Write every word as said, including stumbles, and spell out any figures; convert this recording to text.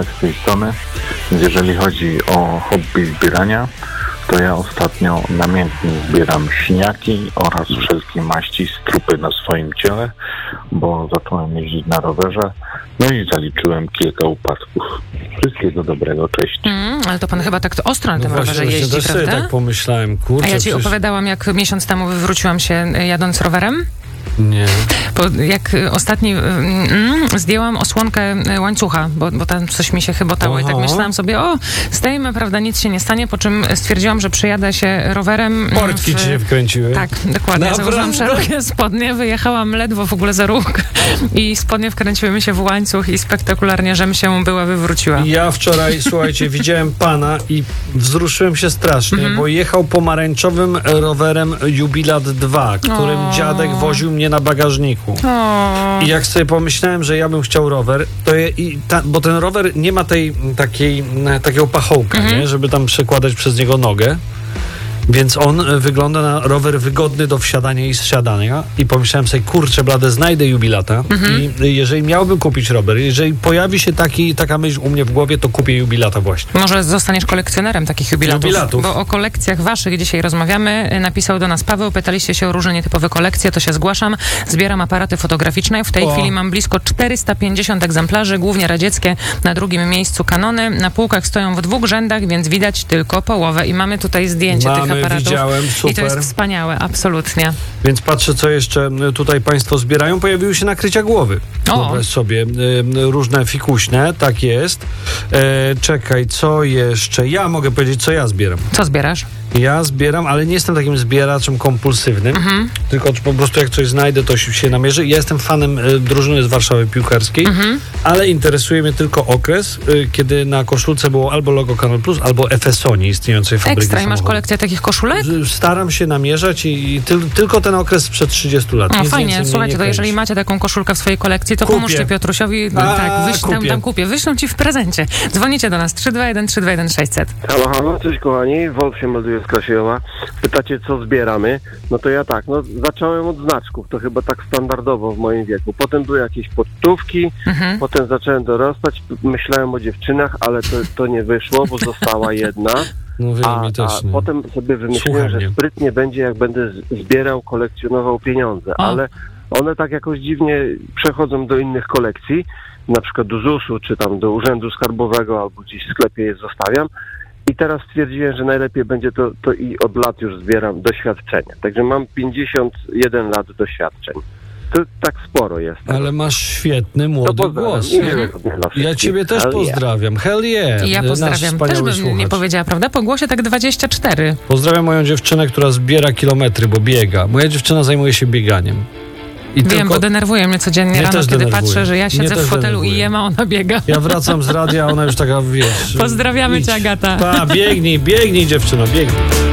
z tej strony. Jeżeli chodzi o hobby zbierania, to ja ostatnio namiętnie zbieram siniaki oraz wszelkie maści, strupy na swoim ciele, bo zacząłem jeździć na rowerze, no i zaliczyłem kilka upadków. Wszystkiego dobrego, cześć. Mm, ale to pan chyba tak ostro na No tym właśnie, rowerze jeździ, też prawda? sobie tak pomyślałem, kurczę. A ja ci przecież... opowiadałam, jak miesiąc temu wywróciłam się jadąc rowerem? Nie. Bo jak ostatni mm, zdjęłam osłonkę łańcucha, bo, bo tam coś mi się chybotało i tak myślałam sobie, o, zdejmę, prawda, nic się nie stanie, po czym stwierdziłam, że przyjadę się rowerem. Portki w... ci się wkręciły. Tak, dokładnie. Naprawdę? Założyłam szerokie spodnie, wyjechałam ledwo w ogóle za róg i spodnie wkręciły mi się w łańcuch i spektakularnie, żem się była wywróciła. Ja wczoraj, słuchajcie, widziałem pana i wzruszyłem się strasznie, mm-hmm. bo jechał pomarańczowym rowerem Jubilat dwa, którym o. dziadek woził mnie na bagażniku. O. I jak sobie pomyślałem, że ja bym chciał rower, to je, i ta, bo ten rower nie ma tej takiej, takiego pachołka, mm-hmm. nie? Żeby tam przekładać przez niego nogę. Więc on wygląda na rower wygodny do wsiadania i zsiadania. I pomyślałem sobie, kurczę blade, znajdę Jubilata. Mm-hmm. I jeżeli miałbym kupić rower, jeżeli pojawi się taki, taka myśl u mnie w głowie, to kupię Jubilata właśnie. Może zostaniesz kolekcjonerem takich jubilatów. jubilatów. Bo o kolekcjach waszych dzisiaj rozmawiamy. Napisał do nas Paweł, pytaliście się o różne nietypowe kolekcje, to się zgłaszam. Zbieram aparaty fotograficzne. W tej o. chwili mam blisko czterysta pięćdziesiąt egzemplarzy, głównie radzieckie. Na drugim miejscu Canony. Na półkach stoją w dwóch rzędach, więc widać tylko połowę. I mamy tutaj zdjęcie mamy. tych aparatów. Widziałem, super. I to jest wspaniałe, absolutnie. Więc patrzę, co jeszcze tutaj państwo zbierają. Pojawiły się nakrycia głowy. Wyobraź sobie, y, różne fikuśne, tak jest. E, czekaj, co jeszcze? Ja mogę powiedzieć, co ja zbieram. Co zbierasz? Ja zbieram, ale nie jestem takim zbieraczem kompulsywnym, mhm. tylko po prostu jak coś znajdę, to się namierzy. Ja jestem fanem y, drużyny z Warszawy piłkarskiej, mhm. ale interesuje mnie tylko okres, y, kiedy na koszulce było albo logo Kanal Plus, albo Efesonii, istniejącej fabryki Ekstra, i samochodów. masz kolekcję takich koszulek? Staram się namierzać i, i ty, tylko ten okres sprzed trzydziestu lat. No fajnie, słuchajcie, to jeżeli macie taką koszulkę w swojej kolekcji, to kupię. pomóżcie Piotrusiowi. A, tak, wyś, tam, kupię. tam kupię. Wyślą ci w prezencie. Dzwonicie do nas trzy dwa jeden trzy dwa jeden sześćset. Halo, halo, cześć kochani, Wolf się melduje z Krasiejowa. Pytacie, co zbieramy? No to ja tak, no zacząłem od znaczków, to chyba tak standardowo w moim wieku. Potem były jakieś pocztówki, mhm. potem zacząłem dorastać, myślałem o dziewczynach, ale to, to nie wyszło, bo została jedna. No wiem, a, mi też a potem sobie wymyśliłem, że sprytnie będzie, jak będę zbierał, kolekcjonował pieniądze, o. ale one tak jakoś dziwnie przechodzą do innych kolekcji, na przykład do zusu, czy tam do Urzędu Skarbowego, albo gdzieś w sklepie je zostawiam. I teraz stwierdziłem, że najlepiej będzie to, to i od lat już zbieram doświadczenia. Także mam pięćdziesiąt jeden lat doświadczeń. To tak sporo jest. Ale masz świetny, młody głos. Ja ciebie też Hell pozdrawiam. Yeah. Hell yeah. I ja pozdrawiam. Też bym słuchacz. nie powiedziała, prawda? Po głosie tak dwadzieścia cztery. Pozdrawiam moją dziewczynę, która zbiera kilometry, bo biega. Moja dziewczyna zajmuje się bieganiem. I Wiem, tylko... bo denerwuje mnie codziennie mnie rano, kiedy denerwuje. patrzę, że ja siedzę mnie w fotelu denerwuje. i jem, a ona biega. Ja wracam z radia, a ona już taka, wiesz... Pozdrawiamy idź. cię, Agata. Pa, biegnij, biegnij dziewczyno, biegnij.